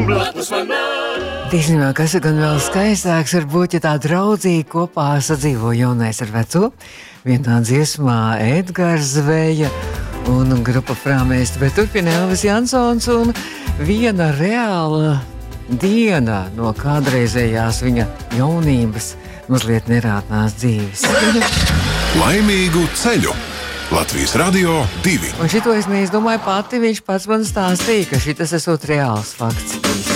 blakus manā. Tīsnībā, kas ir gan vēl skaistāks, varbūt, ja tā draudzīgi kopā sadzīvo jaunais ar veco. Vienā dziesmā Edgars Zveja un grupa Frāmēsti, bet turpina Elvis Jansons un viena reāla diena no kādreizējās viņa jaunības mazliet nerātnās dzīves. Laimīgu ceļu! Latvijas Radio 2. Un šito es neizdomāju pati, viņš pats man stāstīja, ka šitas esot reāls fakts.